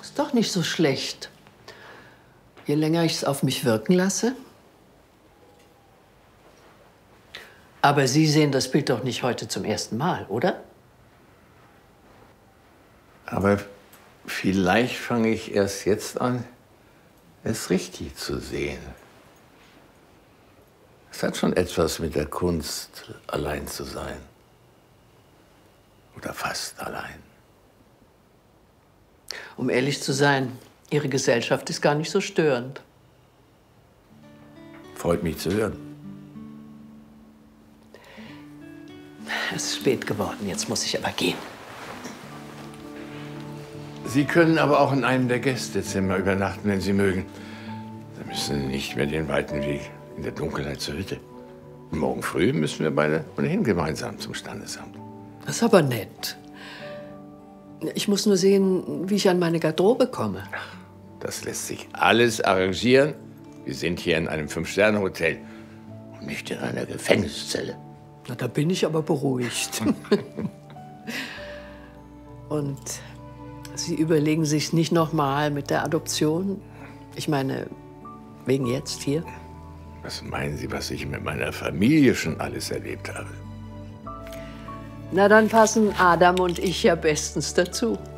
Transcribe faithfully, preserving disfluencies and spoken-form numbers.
Ist doch nicht so schlecht. Je länger ich es auf mich wirken lasse. Aber Sie sehen das Bild doch nicht heute zum ersten Mal, oder? Aber vielleicht fange ich erst jetzt an, es richtig zu sehen. Es hat schon etwas mit der Kunst, allein zu sein. Oder fast allein. Um ehrlich zu sein, Ihre Gesellschaft ist gar nicht so störend. Freut mich zu hören. Es ist spät geworden, jetzt muss ich aber gehen. Sie können aber auch in einem der Gästezimmer übernachten, wenn Sie mögen. Da müssen Sie nicht mehr den weiten Weg in der Dunkelheit zur Hütte. Und morgen früh müssen wir beide ohnehin gemeinsam zum Standesamt. Das ist aber nett. Ich muss nur sehen, wie ich an meine Garderobe komme. Ach, das lässt sich alles arrangieren. Wir sind hier in einem Fünf-Sterne-Hotel und nicht in einer Gefängniszelle. Na, da bin ich aber beruhigt. Und Sie überlegen sich nicht noch mal mit der Adoption? Ich meine, wegen jetzt hier? Was meinen Sie, was ich mit meiner Familie schon alles erlebt habe? Na, dann passen Adam und ich ja bestens dazu.